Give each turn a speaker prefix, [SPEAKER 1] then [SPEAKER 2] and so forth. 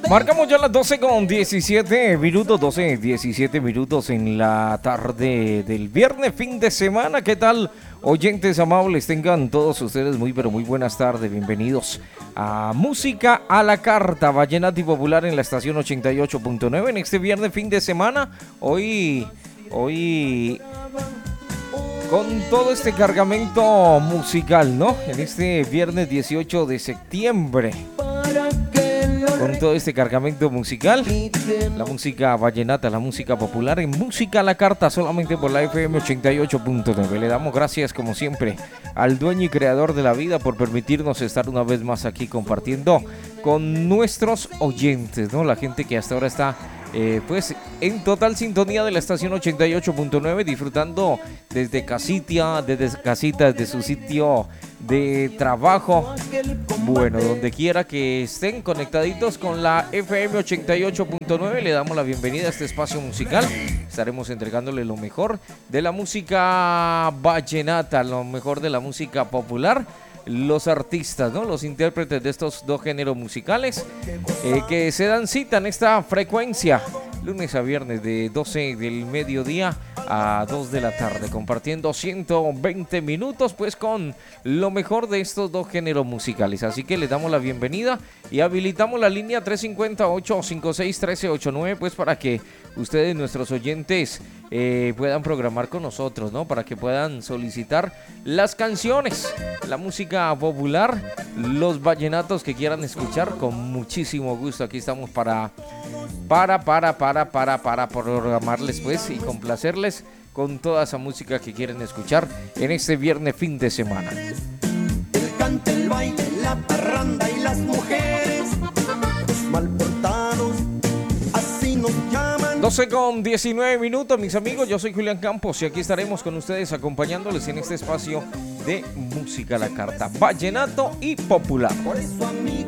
[SPEAKER 1] Marcamos ya las 12:17 minutos, 12:17 minutos en la tarde del viernes, fin de semana. ¿Qué tal, oyentes amables? Tengan todos ustedes muy, pero muy buenas tardes. Bienvenidos a Música a la Carta, vallenato y popular en la estación 88.9 en este viernes, fin de semana. Hoy con todo este cargamento musical, ¿no? En este viernes 18 de septiembre. Con todo este cargamento musical, la música vallenata, la música popular en Música a la Carta, solamente por la FM 88.9. Le damos gracias, como siempre, al dueño y creador de la vida por permitirnos estar una vez más aquí compartiendo con nuestros oyentes, ¿no? La gente que hasta ahora está pues en total sintonía de la estación 88.9, disfrutando desde casita, desde su sitio de trabajo. Bueno, donde quiera que estén conectaditos con la FM 88.9, le damos la bienvenida a este espacio musical. Estaremos entregándole lo mejor de la música vallenata, lo mejor de la música popular. Los artistas, ¿no? Los intérpretes de estos dos géneros musicales que se dan cita en esta frecuencia, lunes a viernes de 12 del mediodía a 2 de la tarde, compartiendo 120 minutos pues con lo mejor de estos dos géneros musicales. Así que les damos la bienvenida y habilitamos la línea 350-856-1389 pues para que ustedes, nuestros oyentes, puedan programar con nosotros, ¿no? Para que puedan solicitar las canciones, la música popular, los vallenatos que quieran escuchar, con muchísimo gusto. Aquí estamos para programarles pues y complacerles con toda esa música que quieren escuchar en este viernes, fin de semana.
[SPEAKER 2] El cante, el baile, la parranda y las mujeres, los mal portados, así nos llaman.
[SPEAKER 1] 12:19 minutos, mis amigos. Yo soy Julián Campos y aquí estaremos con ustedes acompañándoles en este espacio de Música a la Carta, vallenato y popular.
[SPEAKER 2] Por eso, amigo,